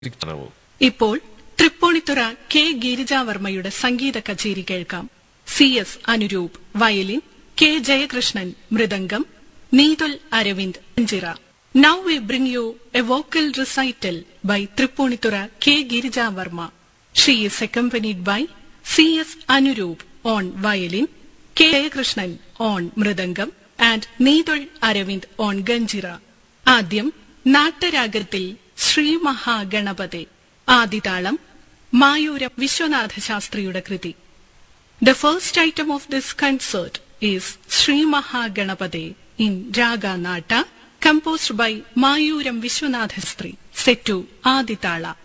ഇപ്പോൾ തൃപ്പൂണിത്തുറ കെ ഗിരിജാവർമ്മയുടെ സംഗീത കച്ചേരി കേൾക്കാം. CS Anuroop violin, K Jayakrishnan mridangam, Neethul Aravind ganjira. Now we bring you a vocal recital by Tripunitura K Girijavarma. She is accompanied by CS Anuroop on violin, K Jayakrishnan on mridangam and Needul Aravind on ganjira. ആദ്യം നാട്ടരാഗത്തിൽ ശ്രീ മഹാഗണപതേ. ആദിതാളം മായൂരം വിശ്വനാഥ ശാസ്ത്രിയുടെ കൃതി. The first item of this concert is Sri Mahaganapade in Raga Nata, composed by Mayuram Vishwanatha Shastri, set to Aditala.